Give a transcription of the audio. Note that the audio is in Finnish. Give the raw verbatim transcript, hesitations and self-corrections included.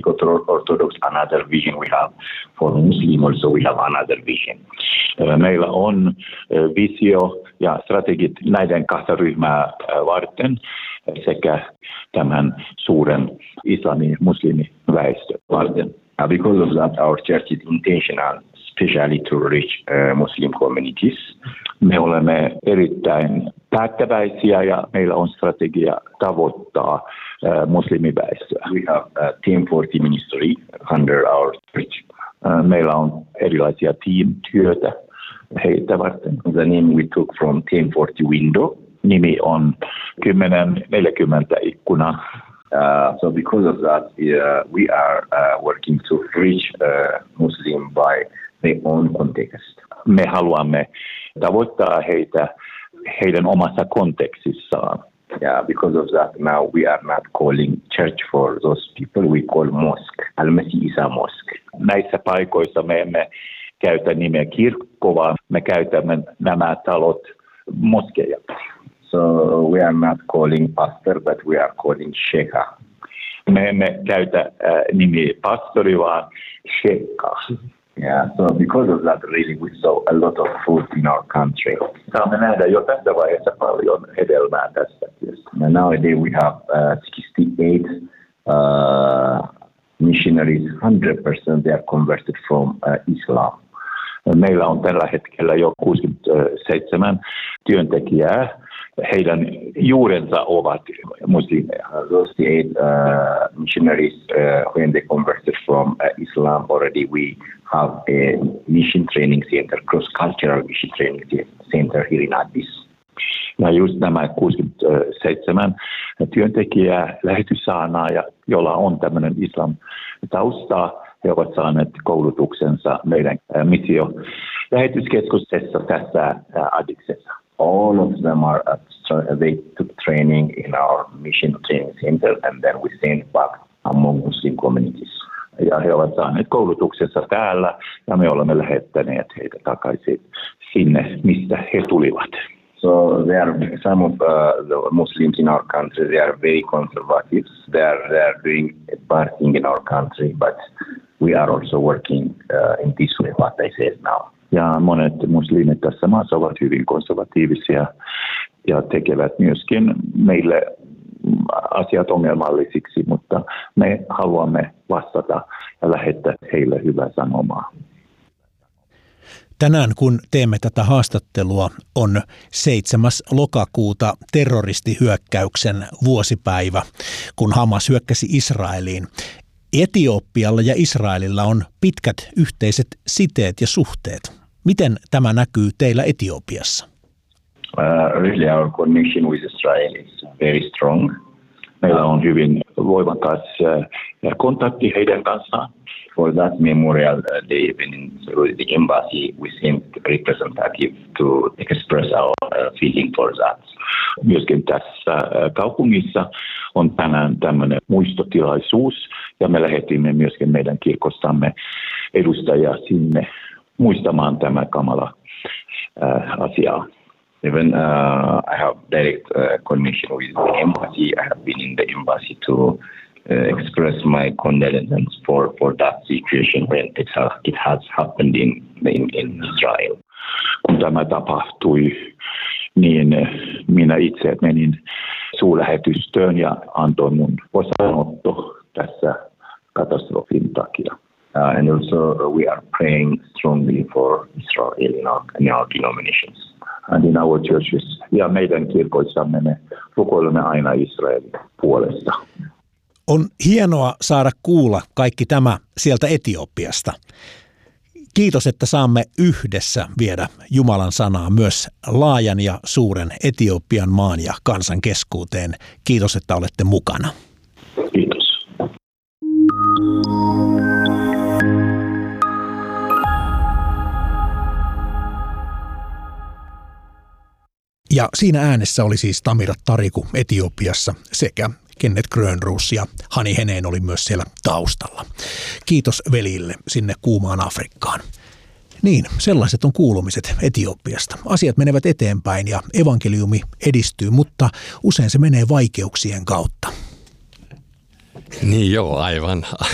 Greek Orthodox, another vision we have. For Muslim also we have another vision. Meillä on visio ja strategit näiden kahta ryhmää varten sekä tämän suuren islami muslimiväestön varten. Because of that, our church is intentional, especially to reach uh, Muslim communities. Me olemme erittäin päättäväisiä ja meillä on strategia tavoittaa uh, muslimiväestöä. We have a Team neljäkymmentä ministry under our church. Uh, meillä on erilaisia team-työtä heitä varten. The name we took from Team neljäkymmentä window. Nimi on kymmenen neljäkymmentä ikkuna. Uh, so because of that, uh, we are uh, working to reach uh, Muslim by their own context. Me haluamme tavoittaa heitä heidän omassa kontekstissaan. Yeah, because of that, now we are not calling church for those people, we call mosque. Al-Masih is a mosque. Näissä paikoissa me emme käytä nimeä kirkko, vaan me käytämme nämä talot moskeja. So we are not calling pastor, but we are calling sheikha. Me emme käytä äh, nimiä pastori, vaan sheikha. Yeah, so because of that, really we saw a lot of fruit in our country. Saamme nähdä jo tässä vaiheessa paljon hedelmää tästä työstä. And nowadays we have uh, sixty-eight uh, missionaries, one hundred percent they are converted from uh, Islam. Meillä on tällä hetkellä jo kuusikymmentäseitsemän työntekijää. Heidän juurensa ovat muslimeja. Those eight uh, missionaries, uh, when they converted from uh, Islam, already we have a mission training center, cross-cultural mission training center here in Addis. Ja just nämä kuusikymmentäseitsemän työntekijää, lähetyssaarnaajia, jolla on tämmöinen islam taustaa, he ovat saaneet koulutuksensa meidän missio lähetyskeskuksessa tässä Addiksessa. All of them are at, they took training in our mission training center and then we sent back among Muslim communities. Ja he ovat saaneet koulutuksensa täällä ja me olemme lähettäneet heitä takaisin sinne, mistä he tulivat. So there are some of uh, the Muslims in our country, they are very conservative. They are, they are doing a bad thing in our country, but we are also working uh, in this way, what I said now. Ja monet muslimit tässä maassa ovat hyvin konservatiivisia ja tekevät myöskin meille asiat ongelmallisiksi, mutta me haluamme vastata ja lähettää heille hyvää sanomaa. Tänään kun teemme tätä haastattelua on seitsemäs lokakuuta terroristihyökkäyksen vuosipäivä, kun Hamas hyökkäsi Israeliin. Etiopialla ja Israelilla on pitkät yhteiset siteet ja suhteet. Miten tämä näkyy teillä Etiopiassa? Uh, really our connection with Israel is very strong. Meillä on hyvin voimakas kontakti heidän kanssaan. For that memorial day, when through the embassy, we sent representative to express our uh, feeling for that. Myöskin tässä kaupungissa on tänään tämmöinen muistotilaisuus ja me lähetimme myöskin meidän kirkostamme edustajia sinne muistamaan tämä kamala äh, asiaa. Even uh, I have direct uh, connection with the embassy. I have been in the embassy to uh, express my condolences for, for that situation when it has, it has happened in, in, in Israel. Kun tämä tapahtui, niin minä itse menin suurlähetystöön ja antoin mun osanotto tässä katastrofin takia. Uh, and also we are praying strongly for Israel in our, in our denominations. And in our churches. Ja meidän kirkoissamme me rukoilemme aina Israelin puolesta. On hienoa saada kuulla kaikki tämä sieltä Etiopiasta. Kiitos, että saamme yhdessä viedä Jumalan sanaa myös laajan ja suuren Etiopian maan ja kansan keskuuteen. Kiitos, että olette mukana. Kiitos. Ja siinä äänessä oli siis Tamirat Tariku Etiopiassa sekä Kenneth Grönroos ja Hani Heneen oli myös siellä taustalla. Kiitos velille sinne kuumaan Afrikkaan. Niin, sellaiset on kuulumiset Etiopiasta. Asiat menevät eteenpäin ja evankeliumi edistyy, mutta usein se menee vaikeuksien kautta. Niin joo, aivan.